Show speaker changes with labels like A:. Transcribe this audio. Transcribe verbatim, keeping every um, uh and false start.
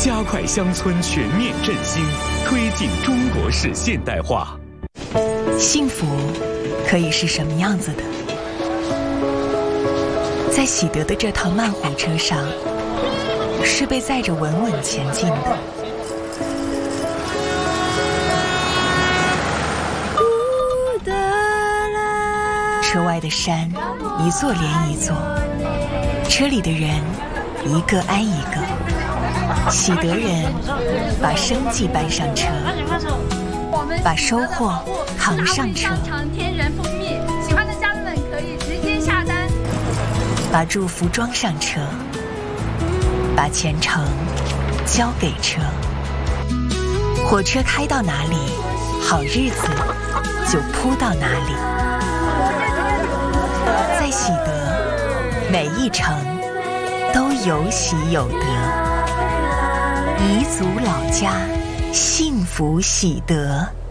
A: 加快乡村全面振兴，推进中国式现代化。
B: 幸福可以是什么样子的？在喜德的这趟慢火车上，是被载着稳稳前进的。车外的山，一座连一座，车里的人，一个挨一个。喜德人把生计搬上车，把收获扛上车。
C: 天然蜂蜜，喜欢的家人们可以直接下单。
B: 把祝福装上车，把前程交给车。火车开到哪里，好日子就铺到哪里。在喜德，每一程都有喜有得。彝族老家，幸福喜德。